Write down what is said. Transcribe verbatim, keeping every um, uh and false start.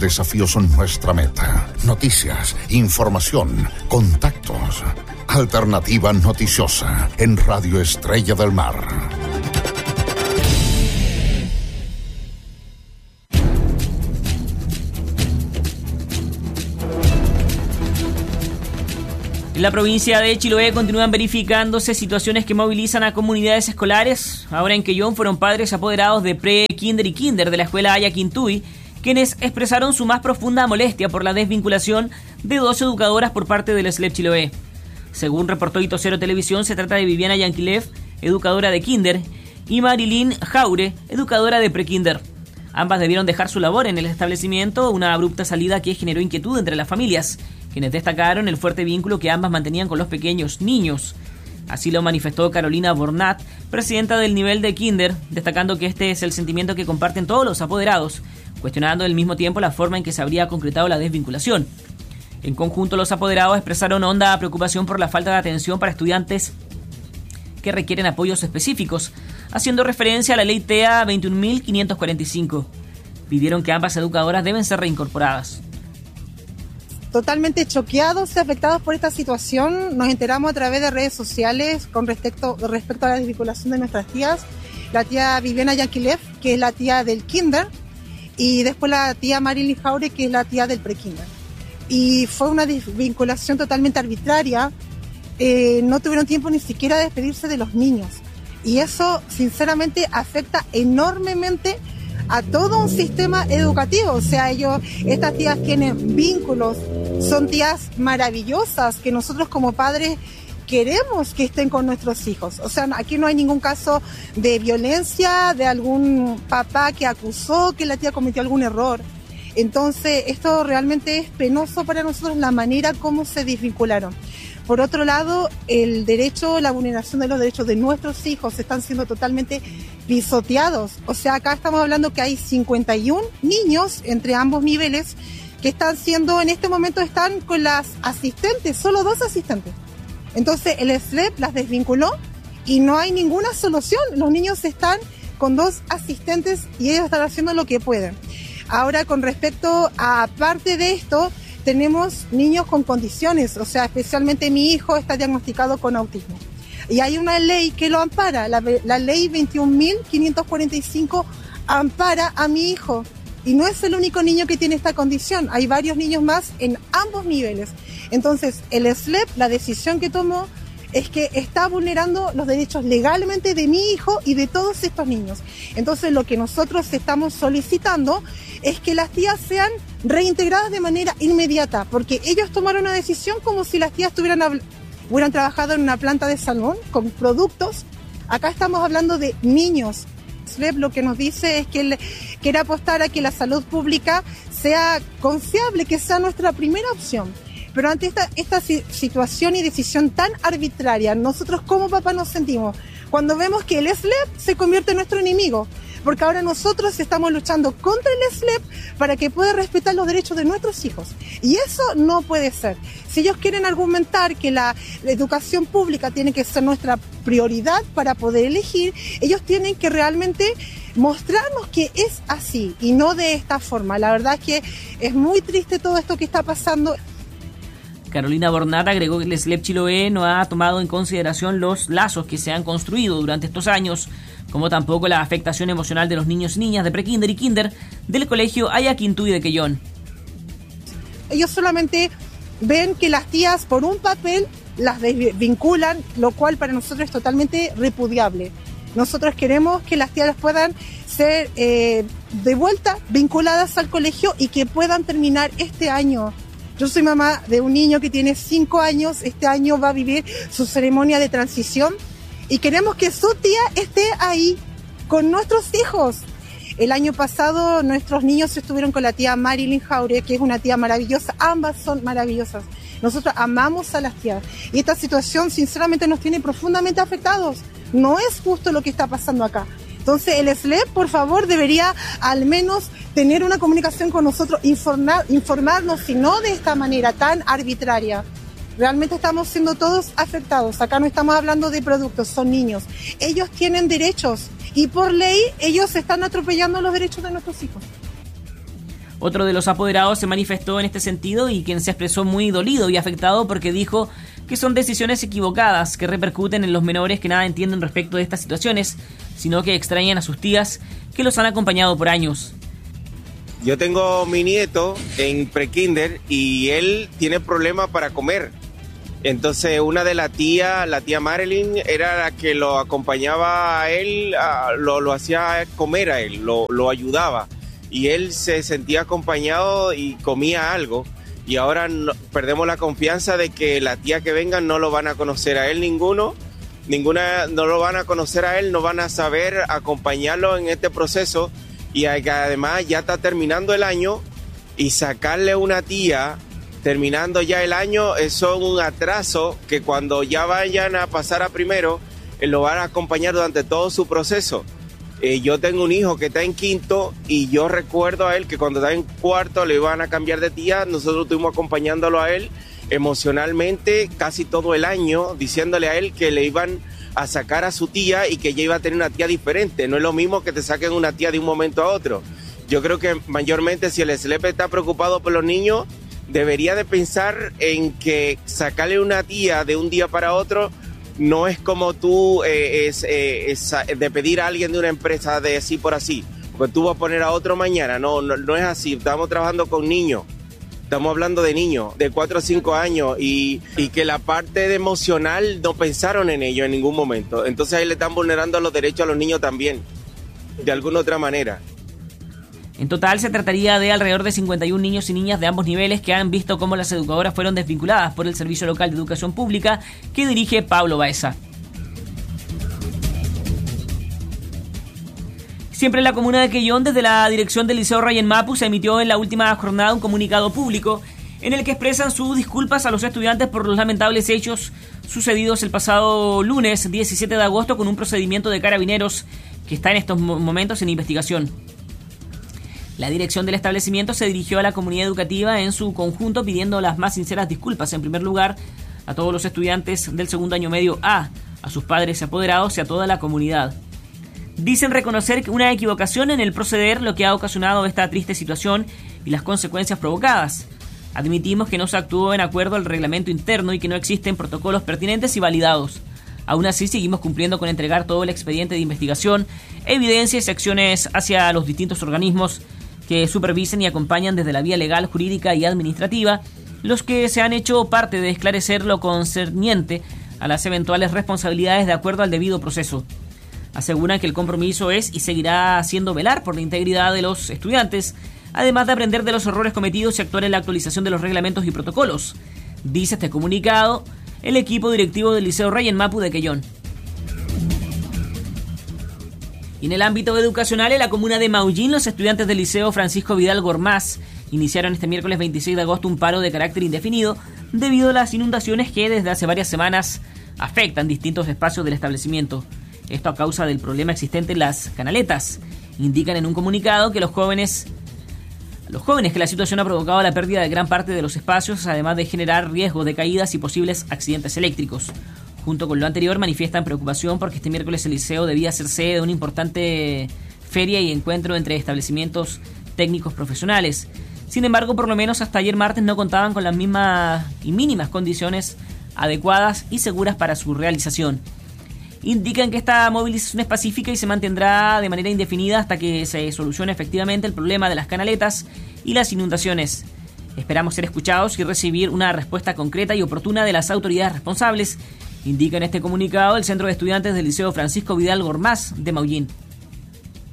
desafío son nuestra meta. Noticias, información, contactos. Alternativa Noticiosa en Radio Estrella del Mar. En la provincia de Chiloé continúan verificándose situaciones que movilizan a comunidades escolares. Ahora en Quellón fueron padres apoderados de pre, kinder y kinder de la escuela Aya Quintuy, quienes expresaron su más profunda molestia por la desvinculación de dos educadoras por parte del S L E P Chiloé. Según reportó Hito Cero Televisión, se trata de Viviana Yanquilev, educadora de kinder, y Marilyn Jaure, educadora de pre-kinder. Ambas debieron dejar su labor en el establecimiento, una abrupta salida que generó inquietud entre las familias, quienes destacaron el fuerte vínculo que ambas mantenían con los pequeños niños. Así lo manifestó Carolina Bornat, presidenta del nivel de kinder, destacando que este es el sentimiento que comparten todos los apoderados, cuestionando al mismo tiempo la forma en que se habría concretado la desvinculación. En conjunto, los apoderados expresaron honda preocupación por la falta de atención para estudiantes que requieren apoyos específicos, haciendo referencia a la ley T E A veintiún mil quinientos cuarenta y cinco. Pidieron que ambas educadoras deben ser reincorporadas. Totalmente choqueados y afectados por esta situación. Nos enteramos a través de redes sociales con respecto, respecto a la desvinculación de nuestras tías. La tía Viviana Yanquilev, que es la tía del kinder, y después la tía Marilyn Jaure, que es la tía del prekinder. Y fue una desvinculación totalmente arbitraria. Eh, no tuvieron tiempo ni siquiera de despedirse de los niños. Y eso, sinceramente, afecta enormemente a todo un sistema educativo. O sea, ellos, estas tías tienen vínculos, son tías maravillosas que nosotros como padres queremos que estén con nuestros hijos. O sea, aquí no hay ningún caso de violencia, de algún papá que acusó que la tía cometió algún error. Entonces, esto realmente es penoso para nosotros, la manera como se desvincularon. Por otro lado, el derecho, la vulneración de los derechos de nuestros hijos están siendo totalmente pisoteados. O sea, acá estamos hablando que hay cincuenta y uno niños entre ambos niveles que están siendo, en este momento están con las asistentes, solo dos asistentes. Entonces el S L E P las desvinculó y no hay ninguna solución. Los niños están con dos asistentes y ellos están haciendo lo que pueden. Ahora, con respecto a, aparte de esto, tenemos niños con condiciones, o sea, especialmente mi hijo está diagnosticado con autismo. Y hay una ley que lo ampara, la, la ley veintiún mil quinientos cuarenta y cinco ampara a mi hijo. Y no es el único niño que tiene esta condición, hay varios niños más en ambos niveles. Entonces, el S L E P, la decisión que tomó es que está vulnerando los derechos legalmente de mi hijo y de todos estos niños. Entonces, lo que nosotros estamos solicitando es que las tías sean reintegradas de manera inmediata, porque ellos tomaron una decisión como si las tías tuvieran, hubieran trabajado en una planta de salón con productos. Acá estamos hablando de niños. S L E P lo que nos dice es que él quiere apostar a que la salud pública sea confiable, que sea nuestra primera opción. Pero ante esta, esta situación y decisión tan arbitraria, nosotros como papás nos sentimos cuando vemos que el S L E P se convierte en nuestro enemigo, porque ahora nosotros estamos luchando contra el S L E P para que pueda respetar los derechos de nuestros hijos. Y eso no puede ser. Si ellos quieren argumentar que la, la educación pública tiene que ser nuestra prioridad para poder elegir, ellos tienen que realmente mostrarnos que es así y no de esta forma. La verdad es que es muy triste todo esto que está pasando. Carolina Bornat agregó que el S L E P Chiloé no ha tomado en consideración los lazos que se han construido durante estos años, como tampoco la afectación emocional de los niños y niñas de prekinder y kinder del colegio Aya Quintuy de Quellón. Ellos solamente ven que las tías por un papel las desvinculan, lo cual para nosotros es totalmente repudiable. Nosotros queremos que las tías puedan ser eh, de vuelta vinculadas al colegio y que puedan terminar este año. Yo soy mamá de un niño que tiene cinco años, este año va a vivir su ceremonia de transición y queremos que su tía esté ahí con nuestros hijos. El año pasado nuestros niños estuvieron con la tía Marilyn Jaure, que es una tía maravillosa, ambas son maravillosas. Nosotros amamos a las tías y esta situación sinceramente nos tiene profundamente afectados. No es justo lo que está pasando acá. Entonces el S L E P, por favor, debería al menos tener una comunicación con nosotros, informar, informarnos, y no de esta manera tan arbitraria. Realmente estamos siendo todos afectados. Acá no estamos hablando de productos, son niños. Ellos tienen derechos y por ley ellos están atropellando los derechos de nuestros hijos. Otro de los apoderados se manifestó en este sentido y quien se expresó muy dolido y afectado porque dijo que son decisiones equivocadas que repercuten en los menores que nada entienden respecto de estas situaciones, sino que extrañan a sus tías que los han acompañado por años. Yo tengo mi nieto en prekinder y él tiene problemas para comer. Entonces una de las tías, la tía Marilyn, era la que lo acompañaba a él, a, lo, lo hacía comer a él, lo, lo ayudaba. Y él se sentía acompañado y comía algo. Y ahora no, perdemos la confianza de que la tía que venga no lo van a conocer a él ninguno. Ninguna, no lo van a conocer a él, no van a saber acompañarlo en este proceso. Y además ya está terminando el año y sacarle una tía terminando ya el año es un atraso que cuando ya vayan a pasar a primero eh, lo van a acompañar durante todo su proceso. Eh, yo tengo un hijo que está en quinto y yo recuerdo a él que cuando estaba en cuarto le iban a cambiar de tía, nosotros estuvimos acompañándolo a él emocionalmente casi todo el año, diciéndole a él que le iban a sacar a su tía y que ella iba a tener una tía diferente. No es lo mismo que te saquen una tía de un momento a otro. Yo creo que mayormente si el S L P está preocupado por los niños, debería de pensar en que sacarle una tía de un día para otro no es como tú eh, es, eh, es de pedir a alguien de una empresa de así por así, porque tú vas a poner a otro mañana. No, no, no es así. Estamos trabajando con niños. Estamos hablando de niños de cuatro o cinco años y, y que la parte de emocional no pensaron en ello en ningún momento. Entonces ahí le están vulnerando los derechos a los niños también, de alguna otra manera. En total se trataría de alrededor de cincuenta y uno niños y niñas de ambos niveles que han visto cómo las educadoras fueron desvinculadas por el Servicio Local de Educación Pública que dirige Pablo Baeza. Siempre en la comuna de Quellón, desde la dirección del Liceo Ryan Mapu, se emitió en la última jornada un comunicado público en el que expresan sus disculpas a los estudiantes por los lamentables hechos sucedidos el pasado lunes diecisiete de agosto con un procedimiento de carabineros que está en estos momentos en investigación. La dirección del establecimiento se dirigió a la comunidad educativa en su conjunto pidiendo las más sinceras disculpas, en primer lugar, a todos los estudiantes del segundo año medio A, a sus padres y apoderados y a toda la comunidad. Dicen reconocer una equivocación en el proceder lo que ha ocasionado esta triste situación y las consecuencias provocadas. Admitimos que no se actuó en acuerdo al reglamento interno y que no existen protocolos pertinentes y validados. Aún así, seguimos cumpliendo con entregar todo el expediente de investigación, evidencias y acciones hacia los distintos organismos que supervisen y acompañan desde la vía legal, jurídica y administrativa, los que se han hecho parte de esclarecer lo concerniente a las eventuales responsabilidades de acuerdo al debido proceso. Aseguran que el compromiso es y seguirá siendo velar por la integridad de los estudiantes, además de aprender de los errores cometidos y actuar en la actualización de los reglamentos y protocolos, dice este comunicado el equipo directivo del Liceo Ryan Mapu de Quellón. Y en el ámbito educacional, en la comuna de Maullín, los estudiantes del Liceo Francisco Vidal Gormaz iniciaron este miércoles veintiséis de agosto un paro de carácter indefinido debido a las inundaciones que desde hace varias semanas afectan distintos espacios del establecimiento. Esto a causa del problema existente en las canaletas. Indican en un comunicado que los jóvenes, los jóvenes que la situación ha provocado la pérdida de gran parte de los espacios, además de generar riesgo de caídas y posibles accidentes eléctricos. Junto con lo anterior, manifiestan preocupación porque este miércoles el liceo debía ser sede de una importante feria y encuentro entre establecimientos técnicos profesionales. Sin embargo, por lo menos hasta ayer martes no contaban con las mismas y mínimas condiciones adecuadas y seguras para su realización. Indican que esta movilización es pacífica y se mantendrá de manera indefinida hasta que se solucione efectivamente el problema de las canaletas y las inundaciones. Esperamos ser escuchados y recibir una respuesta concreta y oportuna de las autoridades responsables, indica en este comunicado el Centro de Estudiantes del Liceo Francisco Vidal Gormaz de Maullín.